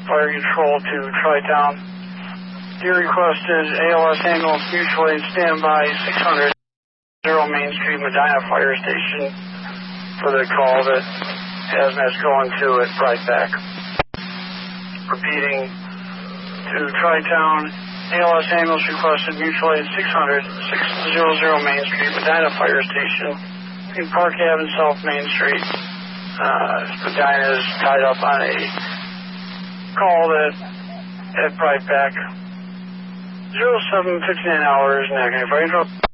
Fire Control to Tri-Town. You requested ALS ambulance mutual aid standby 600 Main Street, Medina Fire Station for the call that hazmat's going to at Brightback. Repeating to Tri-Town, ALS ambulance requested mutual aid 600 Main Street, Medina Fire Station in Park Avenue, South Main Street. Medina is tied up on a call that at Brightback. 07:59 hours, negative.